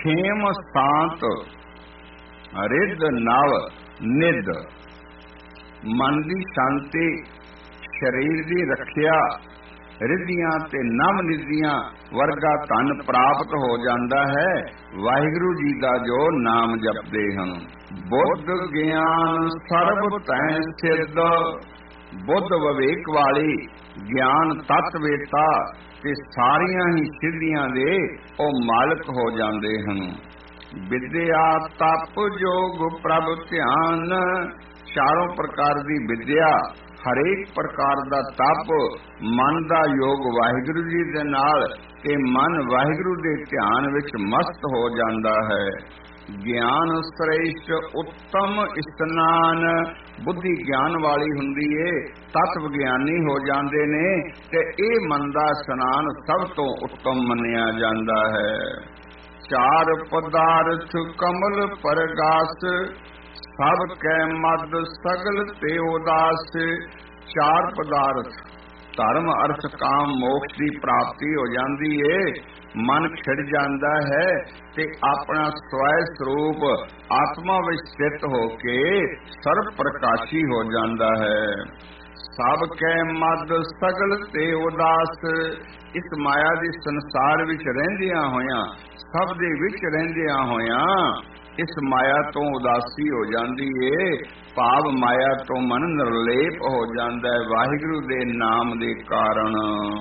ਖੇਮ ਸਾਂਤ ਰਿੱਧ ਨਵ ਨਿੱਧ। ਮਨ ਦੀ ਸ਼ਾਂਤੀ, ਸਰੀਰ ਦੀ ਰੱਖਿਆ, ਰਿੱਧੀਆਂ ਤੇ ਨਵ ਨਿੱਧੀਆਂ ਵਰਗਾ ਧਨ ਪ੍ਰਾਪਤ ਹੋ ਜਾਂਦਾ ਹੈ ਵਾਹਿਗੁਰੂ ਜੀ ਦਾ ਜੋ ਨਾਮ ਜਪਦੇ ਹਨ। ਬੁੱਧ ਗਿਆਨ ਸਰਬ ਤੈ ਸਿੱਧ। ਬੁੱਧ ਵਿਵੇਕ ਵਾਲੀ, ਗਿਆਨ ਤਤ ਵੇਤਾ ਤੇ ਸਾਰੀਆਂ ਹੀ ਸਿੱਧੀਆਂ ਦੇ ਉਹ ਮਾਲਕ ਹੋ ਜਾਂਦੇ ਹਨ। ਵਿਦਿਆ ਤਪ ਜੋਗ ਪ੍ਰਭ ਧਿਆਨ। ਚਾਰੋਂ ਪ੍ਰਕਾਰ ਦੀ ਵਿਦਿਆ, ਹਰੇਕ ਪ੍ਰਕਾਰ ਦਾ ਤਪ, ਮਨ ਦਾ ਯੋਗ ਵਾਹਿਗੁਰੂ ਜੀ ਦੇ ਨਾਲ ਤੇ ਮਨ ਵਾਹਿਗੁਰੂ ਦੇ ਧਿਆਨ ਵਿੱਚ ਮਸਤ ਹੋ ਜਾਂਦਾ ਹੈ। ਗਿਆਨ ਸ੍ਰੇਸ਼ਟ ਉੱਤਮ ਇਸਨਾਨ। ਬੁੱਧੀ ਗਿਆਨ ਵਾਲੀ ਹੁੰਦੀ ਏ, ਤਤ ਵਿਗਿਆਨੀ ਹੋ ਜਾਂਦੇ ਨੇ ਤੇ ਇਹ ਮਨ ਦਾ ਇਸਨਾਨ ਸਭ ਤੋਂ ਉੱਤਮ ਮੰਨਿਆ ਜਾਂਦਾ ਹੈ। ਚਾਰ ਪਦਾਰਥ ਕਮਲ ਪਰਗਾਸ। ਸਭ ਕੈ ਮਦ ਸਗਲ ਤੇ ਉਦਾਸ। ਚਾਰ ਪਦਾਰਥ ਧਰਮ ਅਰਥ ਕਾਮ ਮੋਕਸ਼ ਦੀ ਪ੍ਰਾਪਤੀ ਹੋ ਜਾਂਦੀ ਏ। ਮਨ ਖਿੜ ਜਾਂਦਾ ਹੈ ਤੇ ਆਪਣਾ ਸਵੈ ਸਰੂਪ ਆਤਮਾ ਵਿੱਚ ਸਥਿਤ ਹੋ ਕੇ ਸਰਬ ਪ੍ਰਕਾਸ਼ੀ ਹੋ ਜਾਂਦਾ ਹੈ। ਸਭ ਕੈ ਮਦ ਸਗਲ ਤੇ ਉਦਾਸ। ਇਸ ਮਾਇਆ ਦੇ ਸੰਸਾਰ ਵਿੱਚ ਰਹਿੰਦਿਆਂ ਹੋਇਆਂ, ਸਭ ਦੇ ਵਿੱਚ ਰਹਿੰਦਿਆਂ ਹੋਇਆਂ ਇਸ ਮਾਇਆ ਤੋਂ ਉਦਾਸੀ ਹੋ ਜਾਂਦੀ ਏ। ਭਾਵ ਮਾਇਆ ਤੋਂ ਮਨ ਨਿਰਲੇਪ ਹੋ ਜਾਂਦਾ ਹੈ ਵਾਹਿਗੁਰੂ ਦੇ ਨਾਮ ਦੇ ਕਾਰਨ।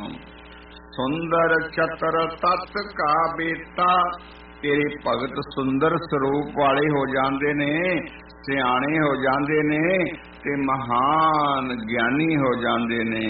ਸੁੰਦਰ ਚਤਰ ਤਤ ਕਾ ਬੇਤਾ। ਤੇਰੇ ਭਗਤ ਸੁੰਦਰ ਸਰੂਪ ਵਾਲੇ ਹੋ ਜਾਂਦੇ ਨੇ, ਸਿਆਣੇ ਹੋ ਜਾਂਦੇ ਨੇ ਤੇ ਮਹਾਨ ਗਿਆਨੀ ਹੋ ਜਾਂਦੇ ਨੇ।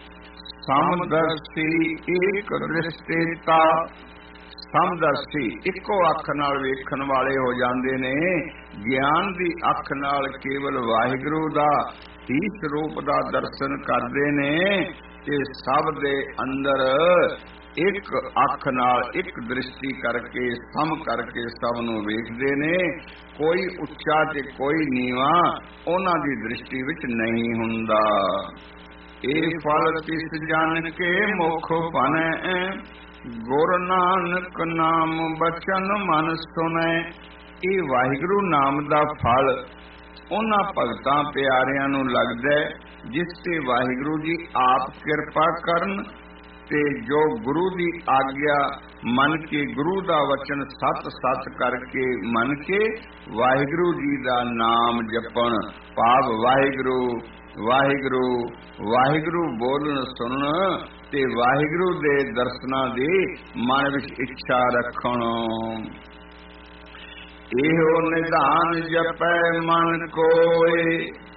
ਸਮਦਰਸ਼ੀ ਏਕ ਦ੍ਰਿਸ਼ਟੇਤਾ। ਸਮਦਰਸ਼ੀ ਇੱਕੋ ਅੱਖ ਨਾਲ ਵੇਖਣ ਵਾਲੇ ਹੋ ਜਾਂਦੇ ਨੇ। ਗਿਆਨ ਦੀ ਅੱਖ ਨਾਲ ਕੇਵਲ ਵਾਹਿਗੁਰੂ ਦਾ ਹੀ ਸਰੂਪ ਦਾ ਦਰਸ਼ਨ ਕਰਦੇ ਨੇ ਤੇ ਸਭ ਦੇ ਅੰਦਰ ਇੱਕ ਅੱਖ ਨਾਲ ਇੱਕ ਦ੍ਰਿਸ਼ਟੀ ਕਰਕੇ ਸਮ ਕਰਕੇ ਸਭ ਨੂੰ ਵੇਖਦੇ ਨੇ। ਕੋਈ ਉੱਚਾ ਤੇ ਕੋਈ ਨੀਵਾਂ ਉਹਨਾਂ ਦੀ ਦ੍ਰਿਸ਼ਟੀ ਵਿੱਚ ਨਹੀਂ ਹੁੰਦਾ। ਇਹ ਫਲ ਤਿਸ ਜਨ ਕੇ ਮੁਖ ਭਨੈ। ਗੁਰ ਨਾਨਕ ਨਾਮ ਬਚਨ ਮਨ ਸੁਣੈ। ਇਹ ਵਾਹਿਗੁਰੂ ਨਾਮ ਦਾ ਫਲ ਉਹਨਾਂ ਭਗਤਾਂ ਪਿਆਰਿਆਂ ਨੂੰ ਲੱਗਦਾ ਜਿਸ ਤੇ ਵਾਹਿਗੁਰੂ ਜੀ ਆਪ ਕਿਰਪਾ ਕਰਨ ਤੇ ਜੋ ਗੁਰੂ ਦੀ ਆਗਿਆ ਮੰਨ ਕੇ, ਗੁਰੂ ਦਾ ਵਚਨ ਸਤ ਸਤ ਕਰਕੇ ਮੰਨ ਕੇ ਵਾਹਿਗੁਰੂ ਜੀ ਦਾ ਨਾਮ ਜਪਣ। ਭਾਵ ਵਾਹਿਗੁਰੂ ਵਾਹਿਗੁਰੂ ਵਾਹਿਗੁਰੂ ਬੋਲਣ ਸੁਣਨ ਤੇ ਵਾਹਿਗੁਰੂ ਦੇ ਦਰਸ਼ਨਾਂ ਦੀ ਮਨ ਵਿੱਚ ਇੱਛਾ ਰੱਖਣ। ਇਹੋ ਨਿਧਾਨ ਜਪੈ ਮਨ ਕੋਏ।